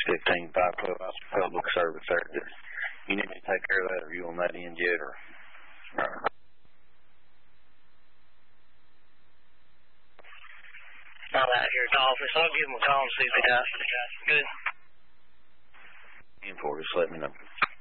615-512 public service there. You need to take care of that, or you on that end yet, or... Not out here at the office. I'll give him a call and see if he got it. Good. In for it, just let me know.